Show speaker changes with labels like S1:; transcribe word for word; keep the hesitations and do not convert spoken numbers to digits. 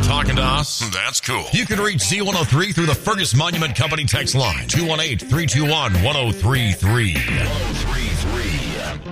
S1: talking to us?
S2: That's cool.
S1: You can reach Z one oh three through the Fergus Monument Company text line, two one eight, three two one, one oh three three.